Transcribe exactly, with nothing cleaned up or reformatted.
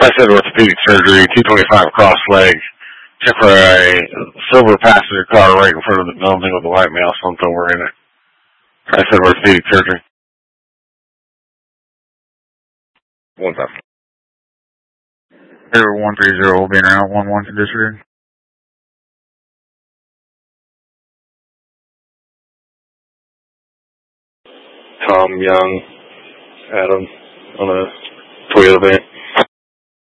I said orthopedic surgery, two twenty-five cross leg. Check for a silver passenger car right in front of the building with a white male slumped over in it. I said orthopedic surgery. One time. Zero one three zero will be in route one one to disregard. Tom Young, Adam, on a Toyota van.